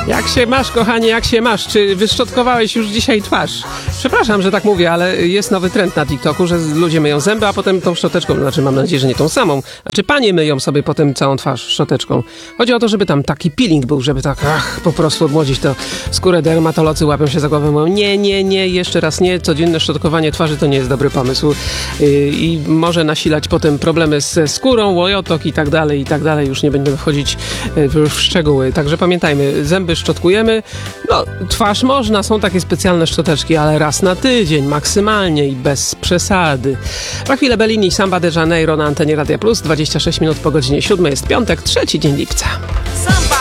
Jak się masz, kochanie, jak się masz? Czy wyszczotkowałeś już dzisiaj twarz? Przepraszam, że tak mówię, ale jest nowy trend na TikToku, że ludzie myją zęby, a potem tą szczoteczką, znaczy mam nadzieję, że nie tą samą, znaczy panie myją sobie potem całą twarz szczoteczką. Chodzi o to, żeby tam taki peeling był, żeby tak po prostu odmłodzić tę skórę. Dermatolodzy łapią się za głowę, mówią nie, jeszcze raz nie, codzienne szczotkowanie twarzy to nie jest dobry pomysł i może nasilać potem problemy ze skórą, łojotok i tak dalej, już nie będziemy wchodzić w szczegóły. Także pamiętajmy, zęby szczotkujemy, no twarz można, są takie specjalne szczoteczki, ale raz na tydzień maksymalnie i bez przesady. Za chwilę Bellini, Samba de Janeiro na antenie Radia Plus, 26 minut po godzinie 7, jest piątek, 3 dzień lipca.